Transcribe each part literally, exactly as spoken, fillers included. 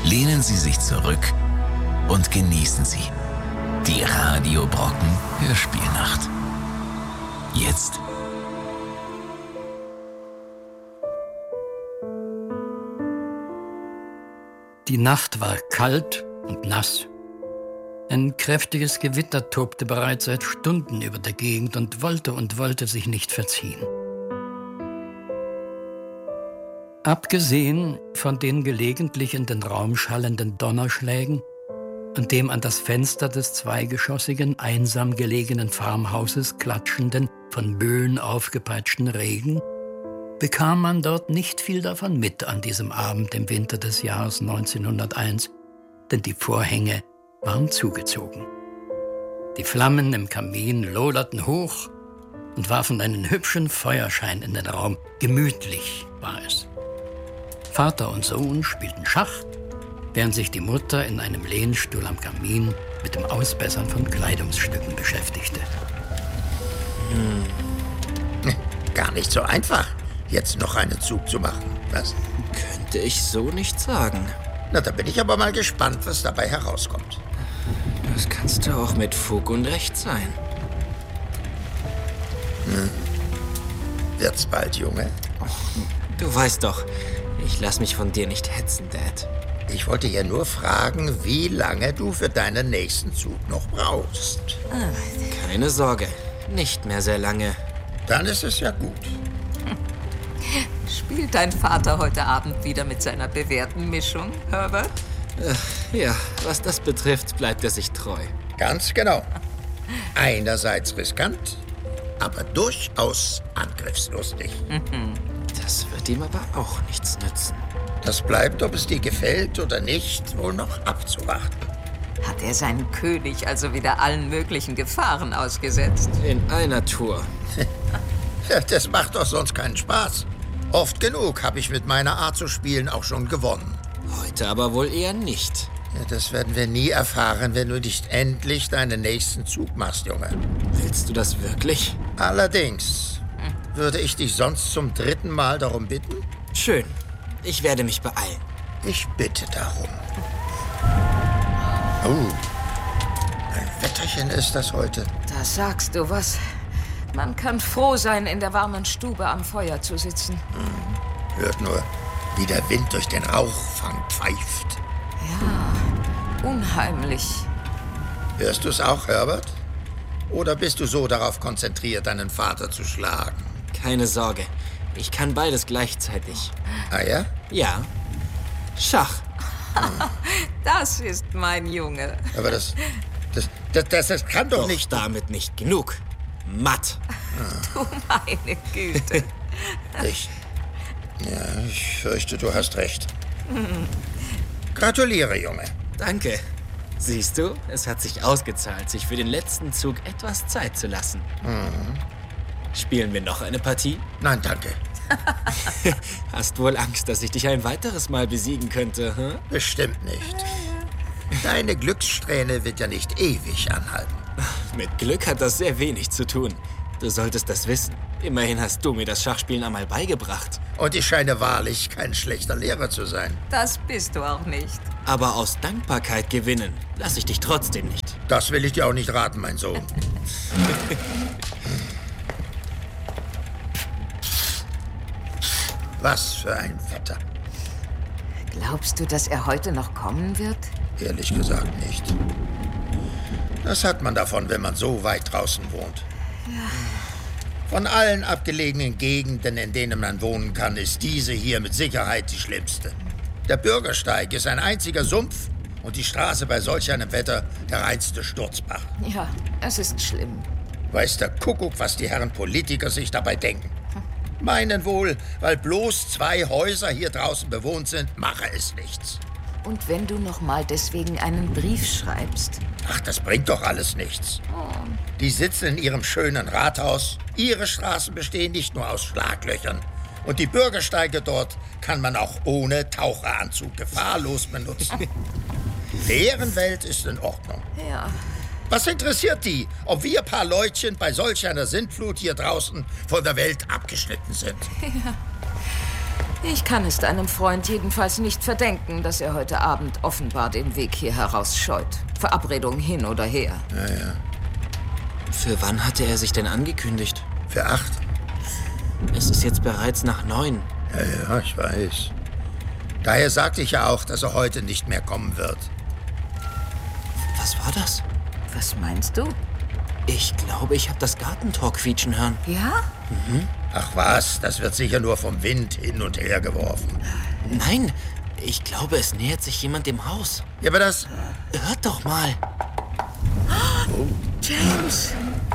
Lehnen Sie sich zurück und genießen Sie die Radio Brocken Hörspielnacht. Jetzt. Die Nacht war kalt und nass. Ein kräftiges Gewitter tobte bereits seit Stunden über der Gegend und wollte und wollte sich nicht verziehen. Abgesehen von den gelegentlich in den Raum schallenden Donnerschlägen und dem an das Fenster des zweigeschossigen, einsam gelegenen Farmhauses klatschenden, von Böen aufgepeitschten Regen, bekam man dort nicht viel davon mit an diesem Abend im Winter des Jahres neunzehnhunderteins, denn die Vorhänge waren zugezogen. Die Flammen im Kamin loderten hoch und warfen einen hübschen Feuerschein in den Raum. Gemütlich war es. Vater und Sohn spielten Schach, während sich die Mutter in einem Lehnstuhl am Kamin mit dem Ausbessern von Kleidungsstücken beschäftigte. Hm. Gar nicht so einfach, jetzt noch einen Zug zu machen, was? Könnte ich so nicht sagen. Na, da bin ich aber mal gespannt, was dabei herauskommt. Das kannst du auch mit Fug und Recht sein. Hm. Wird's bald, Junge? Du weißt doch, ich lass mich von dir nicht hetzen, Dad. Ich wollte ja nur fragen, wie lange du für deinen nächsten Zug noch brauchst. Keine Sorge, nicht mehr sehr lange. Dann ist es ja gut. Spielt dein Vater heute Abend wieder mit seiner bewährten Mischung, Herbert? Äh, ja, was das betrifft, bleibt er sich treu. Ganz genau. Einerseits riskant, aber durchaus angriffslustig. Das wird ihm aber auch nichts nützen. Das bleibt, ob es dir gefällt oder nicht, wohl noch abzuwarten. Hat er seinen König also wieder allen möglichen Gefahren ausgesetzt? In einer Tour. Das macht doch sonst keinen Spaß. Oft genug habe ich mit meiner Art zu spielen auch schon gewonnen. Heute aber wohl eher nicht. Ja, das werden wir nie erfahren, wenn du nicht endlich deinen nächsten Zug machst, Junge. Willst du das wirklich? Allerdings. Würde ich dich sonst zum dritten Mal darum bitten? Schön. Ich werde mich beeilen. Ich bitte darum. Oh, ein Wetterchen ist das heute. Da sagst du was. Man kann froh sein, in der warmen Stube am Feuer zu sitzen. Hm. Hört nur, wie der Wind durch den Rauchfang pfeift. Ja, unheimlich. Hörst du es auch, Herbert? Oder bist du so darauf konzentriert, deinen Vater zu schlagen? Keine Sorge, ich kann beides gleichzeitig. Ah ja? Ja. Schach. Das ist mein Junge. Aber das, das, das, das, das kann doch, doch nicht... damit nicht genug. Matt. Du meine Güte. Ich... Ja, ich fürchte, du hast recht. Gratuliere, Junge. Danke. Siehst du, es hat sich ausgezahlt, sich für den letzten Zug etwas Zeit zu lassen. Mhm. Spielen wir noch eine Partie? Nein, danke. Hast wohl Angst, dass ich dich ein weiteres Mal besiegen könnte, hm? Bestimmt nicht. Deine Glückssträhne wird ja nicht ewig anhalten. Mit Glück hat das sehr wenig zu tun. Du solltest das wissen. Immerhin hast du mir das Schachspielen einmal beigebracht. Und ich scheine wahrlich kein schlechter Lehrer zu sein. Das bist du auch nicht. Aber aus Dankbarkeit gewinnen lasse ich dich trotzdem nicht. Das will ich dir auch nicht raten, mein Sohn. Was für ein Wetter. Glaubst du, dass er heute noch kommen wird? Ehrlich gesagt nicht. Das hat man davon, wenn man so weit draußen wohnt. Ja. Von allen abgelegenen Gegenden, in denen man wohnen kann, ist diese hier mit Sicherheit die schlimmste. Der Bürgersteig ist ein einziger Sumpf und die Straße bei solch einem Wetter der reinste Sturzbach. Ja, es ist schlimm. Weiß der Kuckuck, was die Herren Politiker sich dabei denken. Meinen wohl, weil bloß zwei Häuser hier draußen bewohnt sind, mache es nichts. Und wenn du noch mal deswegen einen Brief schreibst? Ach, das bringt doch alles nichts. Oh. Die sitzen in ihrem schönen Rathaus. Ihre Straßen bestehen nicht nur aus Schlaglöchern. Und die Bürgersteige dort kann man auch ohne Taucheranzug gefahrlos benutzen. Deren Welt ist in Ordnung. Ja. Was interessiert die, ob wir paar Leutchen bei solch einer Sintflut hier draußen von der Welt abgeschnitten sind? Ja. Ich kann es deinem Freund jedenfalls nicht verdenken, dass er heute Abend offenbar den Weg hier heraus scheut. Verabredung hin oder her. Ja, ja. Für wann hatte er sich denn angekündigt? Für acht? Es ist jetzt bereits nach neun. Ja, ja, ich weiß. Daher sagte ich ja auch, dass er heute nicht mehr kommen wird. Was war das? Was meinst du? Ich glaube, ich habe das Gartentor quietschen hören. Ja? Mhm. Ach was, das wird sicher nur vom Wind hin und her geworfen. Nein, ich glaube, es nähert sich jemand dem Haus. Ja, aber das... Hört doch mal. Oh. James!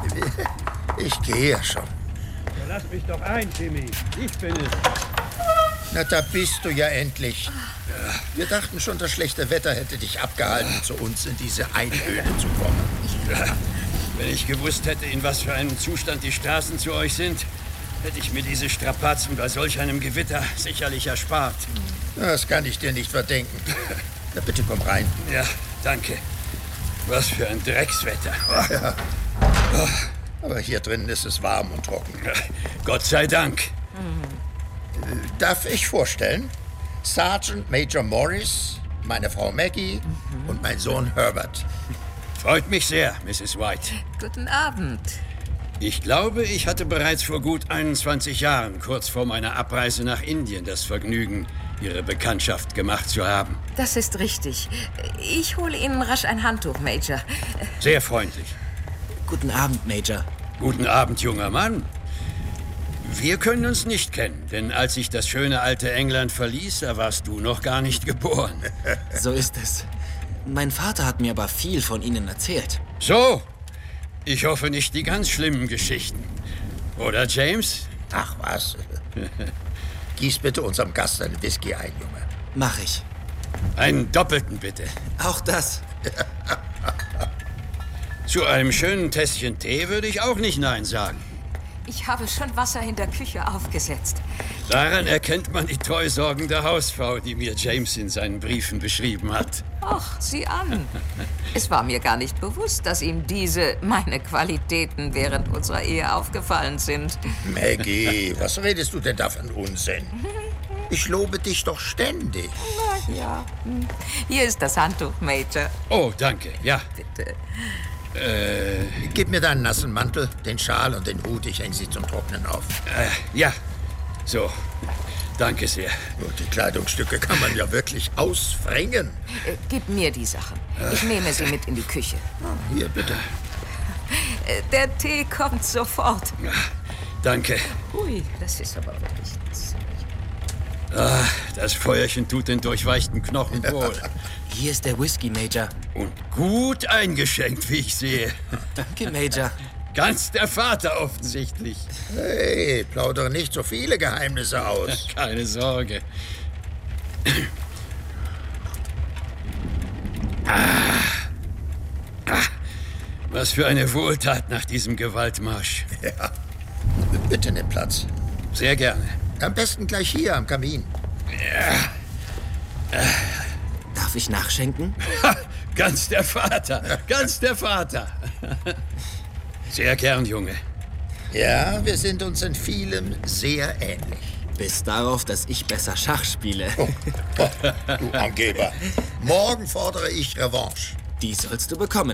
Ich gehe ja schon. Ja, lass mich doch ein, Timmy. Ich bin es. Na, da bist du ja endlich. Wir dachten schon, das schlechte Wetter hätte dich abgehalten, zu uns in diese Einöde zu kommen. Ja, wenn ich gewusst hätte, in was für einem Zustand die Straßen zu euch sind, hätte ich mir diese Strapazen bei solch einem Gewitter sicherlich erspart. Das kann ich dir nicht verdenken. Na, bitte komm rein. Ja, danke. Was für ein Dreckswetter. Ja. Aber hier drinnen ist es warm und trocken. Gott sei Dank. Mhm. Darf ich vorstellen? Sergeant Major Morris, meine Frau Maggie mhm. und mein Sohn Herbert. Freut mich sehr, Misses White. Guten Abend. Ich glaube, ich hatte bereits vor gut einundzwanzig Jahren, kurz vor meiner Abreise nach Indien, das Vergnügen, Ihre Bekanntschaft gemacht zu haben. Das ist richtig. Ich hole Ihnen rasch ein Handtuch, Major. Sehr freundlich. Guten Abend, Major. Guten Abend, junger Mann. Wir können uns nicht kennen, denn als ich das schöne alte England verließ, da warst du noch gar nicht geboren. So ist es. Mein Vater hat mir aber viel von Ihnen erzählt. So, ich hoffe nicht die ganz schlimmen Geschichten. Oder, James? Ach was. Gieß bitte unserem Gast einen Whisky ein, Junge. Mach ich. Einen doppelten, bitte. Auch das. Zu einem schönen Tässchen Tee würde ich auch nicht Nein sagen. Ich habe schon Wasser in der Küche aufgesetzt. Daran erkennt man die treusorgende Hausfrau, die mir James in seinen Briefen beschrieben hat. Ach, sieh an. Es war mir gar nicht bewusst, dass ihm diese, meine Qualitäten während unserer Ehe aufgefallen sind. Maggie, was redest du denn da für einen Unsinn? Ich lobe dich doch ständig. Na ja. Hier ist das Handtuch, Major. Oh, danke. Ja. Bitte. Äh... Gib mir deinen nassen Mantel, den Schal und den Hut. Ich hänge sie zum Trocknen auf. Äh, ja. So. Danke sehr. Und die Kleidungsstücke kann man ja wirklich ausfrängen. Äh, gib mir die Sachen. Ich nehme sie mit in die Küche. Hier, bitte. Äh, der Tee kommt sofort. Ja, danke. Ui, das ist aber wirklich ziemlich... Ah, das Feuerchen tut den durchweichten Knochen wohl. Hier ist der Whisky, Major. Und gut eingeschenkt, wie ich sehe. Danke, Major. Ganz der Vater offensichtlich. Hey, plaudere nicht so viele Geheimnisse aus. Keine Sorge. Ah. Ah. Was für eine Wohltat nach diesem Gewaltmarsch. Ja. Bitte nimm Platz. Sehr gerne. Am besten gleich hier am Kamin. Ja. Darf ich nachschenken? Ha, ganz der Vater. Ganz der Vater. Sehr gern, Junge. Ja, wir sind uns in vielem sehr ähnlich. Bis darauf, dass ich besser Schach spiele. Oh, oh, du Angeber. Morgen fordere ich Revanche. Die sollst du bekommen.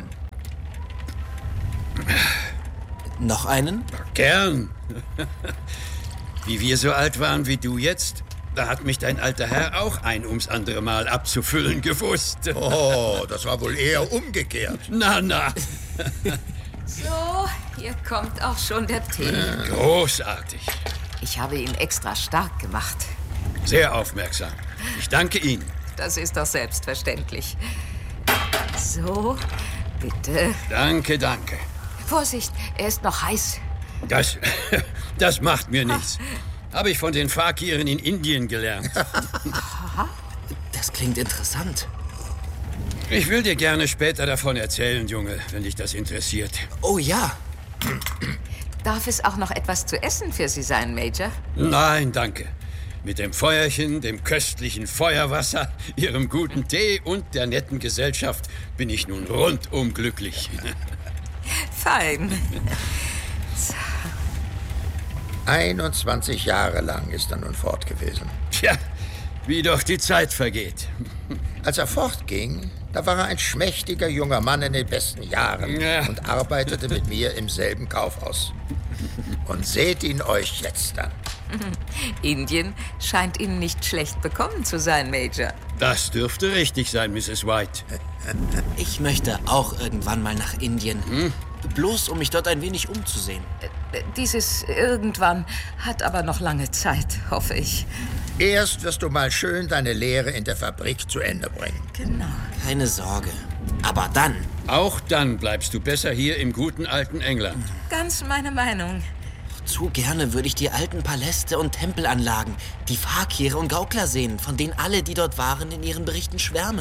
Noch einen? Gern. Wie wir so alt waren wie du jetzt, da hat mich dein alter Herr auch ein ums andere Mal abzufüllen gewusst. Oh, das war wohl eher umgekehrt. Na, na. So, hier kommt auch schon der Tee. Großartig. Ich habe ihn extra stark gemacht. Sehr aufmerksam. Ich danke Ihnen. Das ist doch selbstverständlich. So, bitte. Danke, danke. Vorsicht, er ist noch heiß. Das, das macht mir nichts. Habe ich von den Fakiren in Indien gelernt. Das klingt interessant. Ich will dir gerne später davon erzählen, Junge, wenn dich das interessiert. Oh ja. Darf es auch noch etwas zu essen für Sie sein, Major? Nein, danke. Mit dem Feuerchen, dem köstlichen Feuerwasser, Ihrem guten Tee und der netten Gesellschaft bin ich nun rundum glücklich. Fein. einundzwanzig Jahre lang ist er nun fort gewesen. Tja, wie doch die Zeit vergeht. Als er fortging, da war er ein schmächtiger junger Mann in den besten Jahren Ja. und arbeitete mit mir im selben Kaufhaus. Und seht ihn euch jetzt an. Indien scheint Ihnen nicht schlecht bekommen zu sein, Major. Das dürfte richtig sein, Misses White. Ich möchte auch irgendwann mal nach Indien. Hm? Bloß, um mich dort ein wenig umzusehen. Dieses irgendwann hat aber noch lange Zeit, hoffe ich. Erst wirst du mal schön deine Lehre in der Fabrik zu Ende bringen. Genau. Keine Sorge. Aber dann... Auch dann bleibst du besser hier im guten alten England. Ganz meine Meinung. Zu gerne würde ich die alten Paläste und Tempelanlagen, die Fakire und Gaukler sehen, von denen alle, die dort waren, in ihren Berichten schwärmen.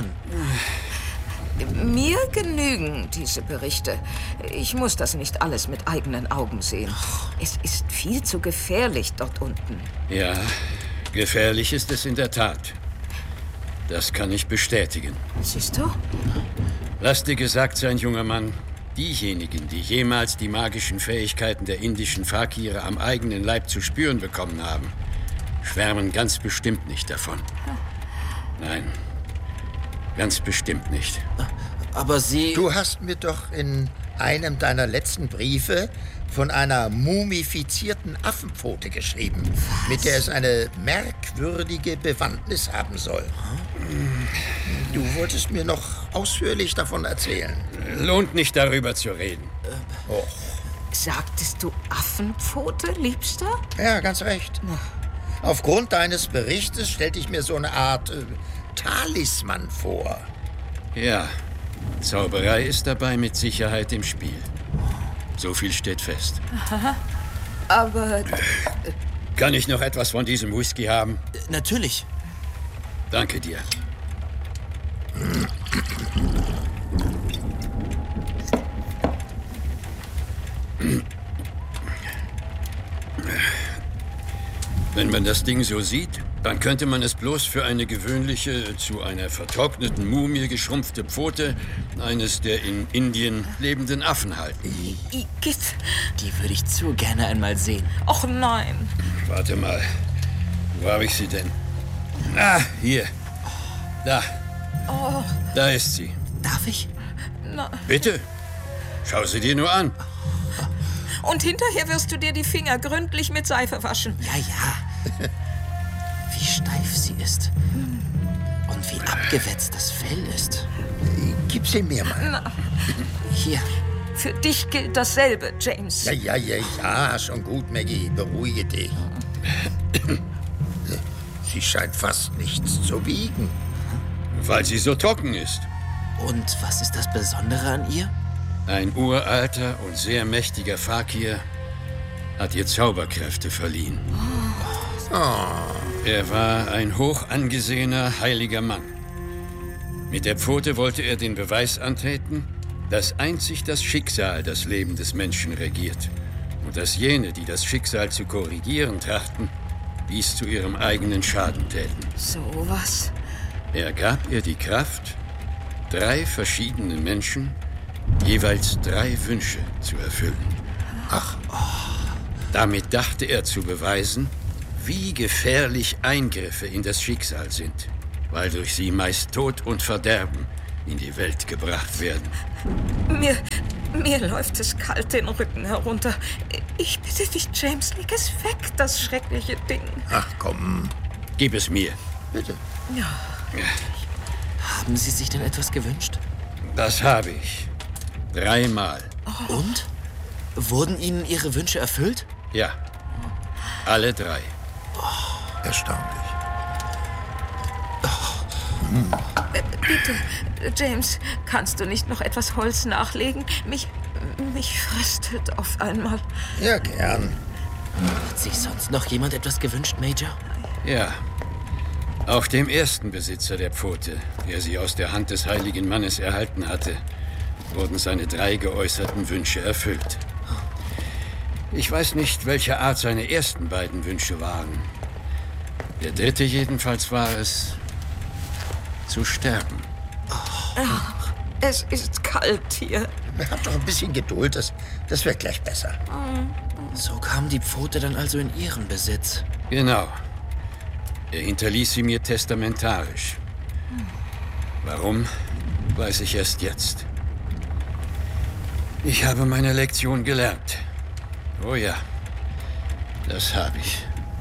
Mir genügen diese Berichte. Ich muss das nicht alles mit eigenen Augen sehen. Es ist viel zu gefährlich dort unten. Ja, gefährlich ist es in der Tat. Das kann ich bestätigen. Siehst du? Lass dir gesagt sein, junger Mann, diejenigen, die jemals die magischen Fähigkeiten der indischen Fakire am eigenen Leib zu spüren bekommen haben, schwärmen ganz bestimmt nicht davon. Nein, ganz bestimmt nicht. Aber Sie... Du hast mir doch in einem deiner letzten Briefe von einer mumifizierten Affenpfote geschrieben, Was? mit der es eine merkwürdige Bewandtnis haben soll. Du wolltest mir noch ausführlich davon erzählen. Lohnt nicht, darüber zu reden. Äh, Och. Sagtest du Affenpfote, Liebster? Ja, ganz recht. Aufgrund deines Berichtes stellte ich mir so eine Art äh, Talisman vor. Ja, Zauberei ist dabei mit Sicherheit im Spiel. So viel steht fest. Aha. Aber... Kann ich noch etwas von diesem Whisky haben? Natürlich. Danke dir. Wenn man das Ding so sieht, dann könnte man es bloß für eine gewöhnliche, zu einer vertrockneten Mumie geschrumpfte Pfote eines der in Indien lebenden Affen halten. Igitt. Die würde ich zu gerne einmal sehen. Och nein. Warte mal. Wo habe ich sie denn? Ah, hier. Da. Oh. Da ist sie. Darf ich? Na. Bitte. Schau sie dir nur an. Und hinterher wirst du dir die Finger gründlich mit Seife waschen. Ja, ja. Wie steif sie ist. Und wie abgewetzt das Fell ist. Gib sie mir mal. Na. Hier. Für dich gilt dasselbe, James. Ja, ja, ja, ja. Schon gut, Maggie. Beruhige dich. Sie scheint fast nichts zu wiegen. Weil sie so trocken ist. Und was ist das Besondere an ihr? Ein uralter und sehr mächtiger Fakir hat ihr Zauberkräfte verliehen. Oh. Er war ein hoch angesehener, heiliger Mann. Mit der Pfote wollte er den Beweis antreten, dass einzig das Schicksal das Leben des Menschen regiert und dass jene, die das Schicksal zu korrigieren trachten, dies zu ihrem eigenen Schaden täten. So was? Er gab ihr die Kraft, drei verschiedenen Menschen jeweils drei Wünsche zu erfüllen. Ach, oh. Damit dachte er zu beweisen, wie gefährlich Eingriffe in das Schicksal sind, weil durch sie meist Tod und Verderben in die Welt gebracht werden. Mir, mir läuft es kalt den Rücken herunter. Ich bitte dich, James, leg es weg, das schreckliche Ding. Ach komm. Gib es mir. Bitte. Ja. Ja. Haben Sie sich denn etwas gewünscht? Das habe ich. Dreimal. Oh. Und? Wurden Ihnen Ihre Wünsche erfüllt? Ja. Alle drei. Oh. Erstaunlich. Oh. Hm. Äh, bitte, James, kannst du nicht noch etwas Holz nachlegen? Mich, mich fröstelt auf einmal. Ja, gern. Hat sich sonst noch jemand etwas gewünscht, Major? Ja. Auch dem ersten Besitzer der Pfote, der sie aus der Hand des heiligen Mannes erhalten hatte, wurden seine drei geäußerten Wünsche erfüllt. Ich weiß nicht, welcher Art seine ersten beiden Wünsche waren. Der dritte jedenfalls war es, zu sterben. Oh. Es ist kalt hier. Habt doch ein bisschen Geduld, das, das wird gleich besser. So kam die Pfote dann also in Ihren Besitz. Genau. Er hinterließ sie mir testamentarisch. Warum, weiß ich erst jetzt. Ich habe meine Lektion gelernt. Oh ja, das habe ich.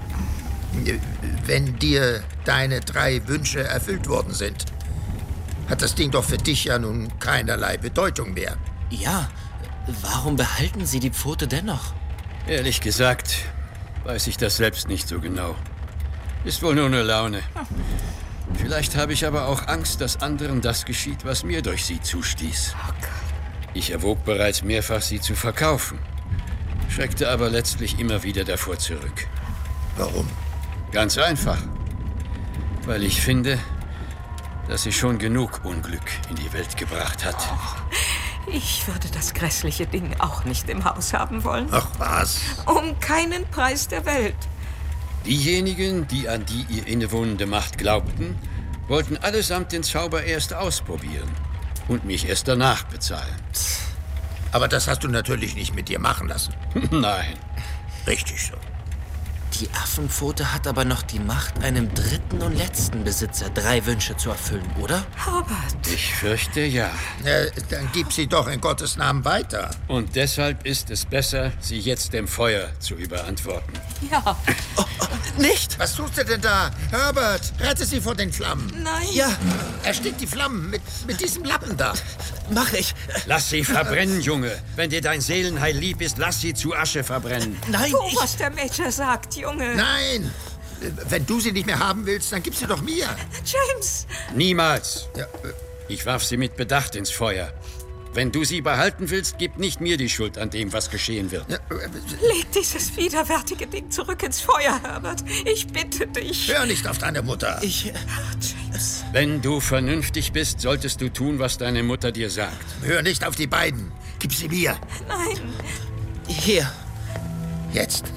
Wenn dir deine drei Wünsche erfüllt worden sind, hat das Ding doch für dich ja nun keinerlei Bedeutung mehr. Ja, warum behalten Sie die Pfote dennoch? Ehrlich gesagt, weiß ich das selbst nicht so genau. Ist wohl nur eine Laune. Vielleicht habe ich aber auch Angst, dass anderen das geschieht, was mir durch sie zustieß. Ich erwog bereits mehrfach, sie zu verkaufen, schreckte aber letztlich immer wieder davor zurück. Warum? Ganz einfach. Weil ich finde, dass sie schon genug Unglück in die Welt gebracht hat. Oh, ich würde das grässliche Ding auch nicht im Haus haben wollen. Ach was? Um keinen Preis der Welt. Diejenigen, die an die ihr innewohnende Macht glaubten, wollten allesamt den Zauber erst ausprobieren und mich erst danach bezahlen. Aber das hast du natürlich nicht mit dir machen lassen. Nein. Richtig so. Die Affenpfote hat aber noch die Macht, einem dritten und letzten Besitzer drei Wünsche zu erfüllen, oder? Herbert. Ich fürchte, ja. Äh, dann gib sie doch in Gottes Namen weiter. Und deshalb ist es besser, sie jetzt dem Feuer zu überantworten. Ja. Oh, nicht! Was tust du denn da? Herbert, rette sie vor den Flammen. Nein. Ja, Erstick die Flammen mit, mit diesem Lappen da. mach ich. Lass sie verbrennen, Junge. Wenn dir dein Seelenheil lieb ist, lass sie zu Asche verbrennen. Nein, Tu, ich... was der Major sagt, Junge. Nein! Wenn du sie nicht mehr haben willst, dann gib sie doch mir. James. Niemals. Ja, äh, Ich warf sie mit Bedacht ins Feuer. Wenn du sie behalten willst, gib nicht mir die Schuld an dem, was geschehen wird. ja, äh, Leg dieses widerwärtige Ding zurück ins Feuer, Herbert. Ich bitte dich. hör nicht auf deine Mutter. Ich... James. Wenn du vernünftig bist, solltest du tun, was deine Mutter dir sagt. Hör nicht auf die beiden. Gib sie mir. Nein. Hier. Jetzt.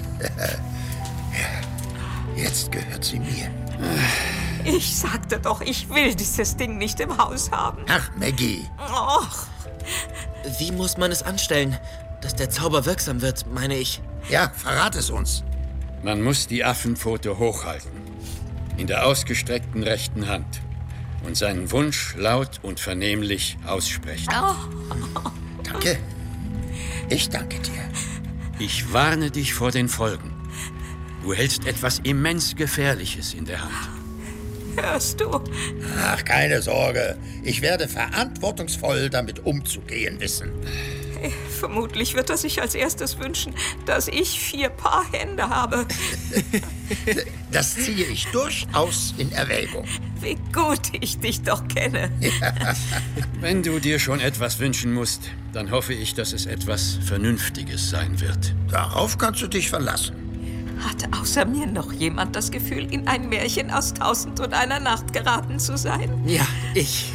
Jetzt gehört sie mir. Ich sagte doch, ich will dieses Ding nicht im Haus haben. Ach, Maggie. Och. Wie muss man es anstellen, dass der Zauber wirksam wird, meine ich? Ja, verrat es uns. Man muss die Affenpfote hochhalten, in der ausgestreckten rechten Hand, und seinen Wunsch laut und vernehmlich aussprechen. Danke. Ich danke dir. Ich warne dich vor den Folgen. Du hältst etwas immens Gefährliches in der Hand. Hörst du? Ach, keine Sorge. Ich werde verantwortungsvoll damit umzugehen wissen. Vermutlich wird er sich als erstes wünschen, dass ich vier Paar Hände habe. Das ziehe ich durchaus in Erwägung. Wie gut ich dich doch kenne. Wenn du dir schon etwas wünschen musst, dann hoffe ich, dass es etwas Vernünftiges sein wird. Darauf kannst du dich verlassen. Hat außer mir noch jemand das Gefühl, in ein Märchen aus Tausend und einer Nacht geraten zu sein? Ja, ich.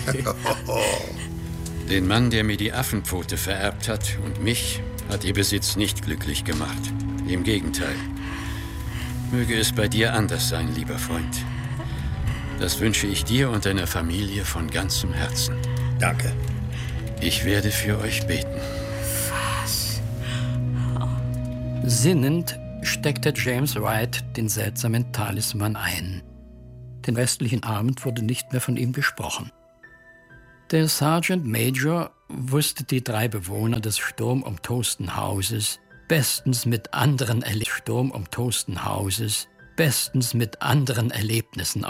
Den Mann, der mir die Affenpfote vererbt hat, und mich, hat ihr Besitz nicht glücklich gemacht. Im Gegenteil. Möge es bei dir anders sein, lieber Freund. Das wünsche ich dir und deiner Familie von ganzem Herzen. Danke. Ich werde für euch beten. Was? Sinnend steckte James Wright den seltsamen Talisman ein. Den restlichen Abend wurde nicht mehr von ihm gesprochen. Der Sergeant Major wusste die drei Bewohner des sturmumtosten Hauses bestens mit anderen Erle- Sturmumtosten Hauses bestens mit anderen Erlebnissen